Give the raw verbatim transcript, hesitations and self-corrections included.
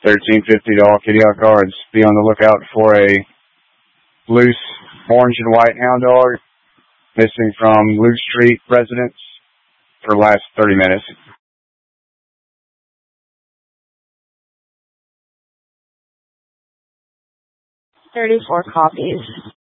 thirteen fifty to all Kitty Hawk guards. Be on the lookout for a loose orange and white hound dog missing from Luke Street residence for the last thirty minutes. thirty-four copies.